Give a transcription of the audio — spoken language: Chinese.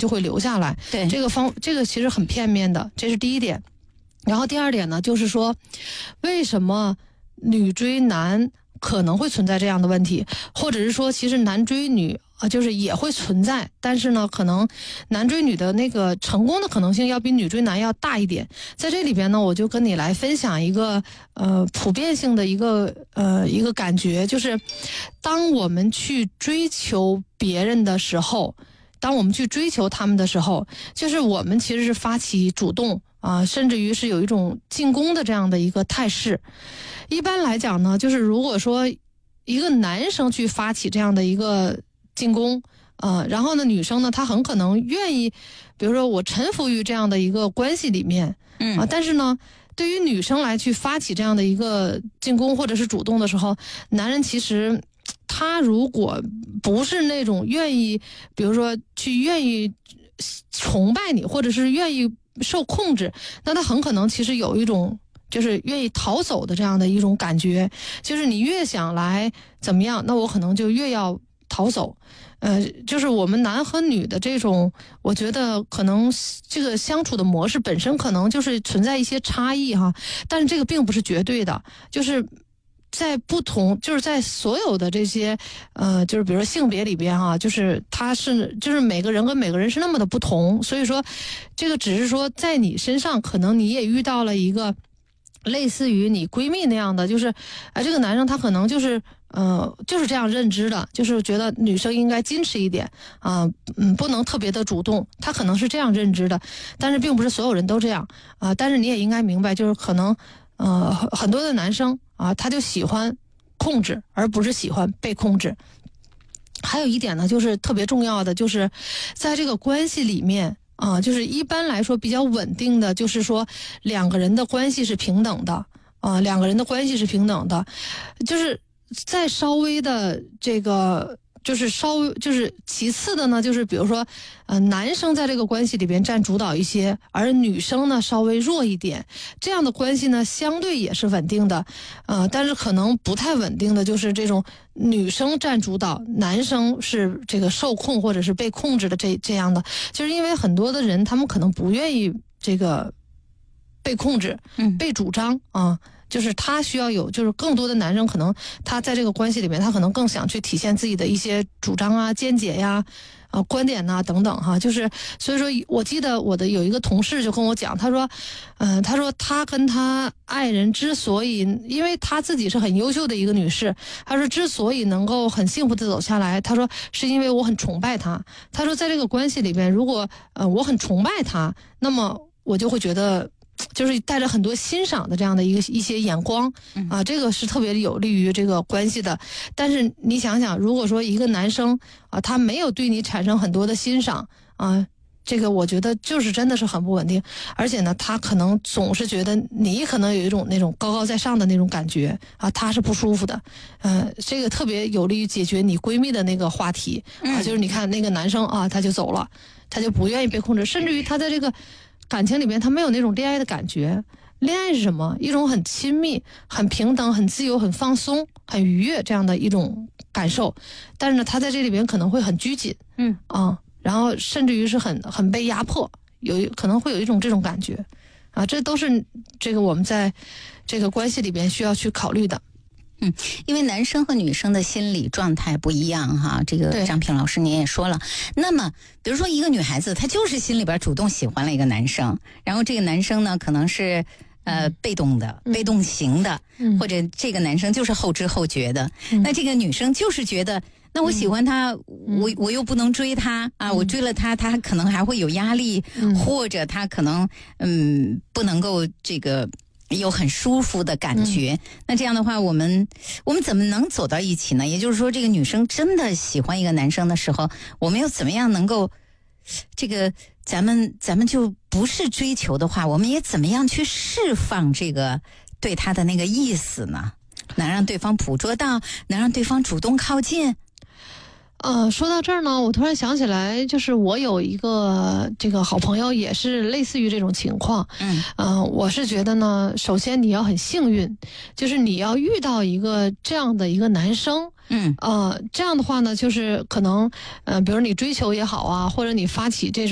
就会留下来。 对， 这个其实很片面的，这是第一点。然后第二点呢，就是说为什么女追男可能会存在这样的问题，或者是说其实男追女就是也会存在，但是呢可能男追女的那个成功的可能性要比女追男要大一点。在这里边呢，我就跟你来分享一个普遍性的一个感觉，就是当我们去追求别人的时候，当我们去追求他们的时候，就是我们其实是发起主动甚至于是有一种进攻的这样的一个态势。一般来讲呢，就是如果说一个男生去发起这样的一个进攻，然后呢，女生呢，她很可能愿意，比如说我臣服于这样的一个关系里面，但是呢，对于女生来去发起这样的一个进攻或者是主动的时候，男人其实他如果不是那种愿意，比如说愿意崇拜你，或者是愿意受控制，那他很可能其实有一种就是愿意逃走的这样的一种感觉，就是你越想来怎么样，那我可能就越要逃走。就是我们男和女的这种，我觉得可能这个相处的模式本身可能就是存在一些差异哈，但是这个并不是绝对的，就是在不同，就是在所有的这些就是比如说性别里边哈，就是就是每个人跟每个人是那么的不同，所以说这个只是说在你身上可能你也遇到了一个类似于你闺蜜那样的，就是这个男生他可能就是这样认知的，就是觉得女生应该矜持一点不能特别的主动，他可能是这样认知的，但是并不是所有人都这样但是你也应该明白，就是可能很多的男生他就喜欢控制，而不是喜欢被控制。还有一点呢，就是特别重要的，就是在这个关系里面就是一般来说比较稳定的，就是说两个人的关系是平等的两个人的关系是平等的，就是再稍微的这个就是其次的呢，就是比如说男生在这个关系里边占主导一些，而女生呢稍微弱一点，这样的关系呢相对也是稳定的但是可能不太稳定的就是这种女生占主导，男生是这个受控或者是被控制的这样的，就是因为很多的人他们可能不愿意这个被控制被主张就是他需要有，就是更多的男生可能他在这个关系里面，他可能更想去体现自己的一些主张见解呀观点等等哈，就是所以说我记得我的有一个同事就跟我讲，他说他跟他爱人之所以，因为他自己是很优秀的一个女士，他说之所以能够很幸福的走下来，他说是因为我很崇拜他，他说在这个关系里边，如果我很崇拜他，那么我就会觉得就是带着很多欣赏的这样的一些眼光这个是特别有利于这个关系的。但是你想想，如果说一个男生他没有对你产生很多的欣赏这个我觉得就是真的是很不稳定，而且呢他可能总是觉得你可能有一种那种高高在上的那种感觉他是不舒服的这个特别有利于解决你闺蜜的那个话题就是你看那个男生他就走了，他就不愿意被控制，甚至于他在这个感情里面他没有那种恋爱的感觉。恋爱是什么？一种很亲密很平等很自由很放松很愉悦这样的一种感受，但是呢他在这里边可能会很拘谨然后甚至于是很被压迫，可能会有一种这种感觉这都是这个我们在这个关系里边需要去考虑的。 因为男生和女生的心理状态不一样哈，这个张平老师您也说了。那么比如说一个女孩子她就是心里边主动喜欢了一个男生，然后这个男生呢可能是被动的被动型的或者这个男生就是后知后觉的那这个女生就是觉得那我喜欢他我又不能追他我追了他他可能还会有压力或者他可能不能够这个有很舒服的感觉那这样的话我们怎么能走到一起呢？也就是说这个女生真的喜欢一个男生的时候，我们又怎么样能够这个咱们就不是追求的话，我们也怎么样去释放这个对他的那个意思呢？能让对方捕捉到，能让对方主动靠近。 说到这儿呢，我突然想起来，就是我有一个这个好朋友，也是类似于这种情况。我是觉得呢，首先你要很幸运，就是你要遇到一个这样的一个男生。这样的话呢，就是可能比如你追求也好或者你发起这种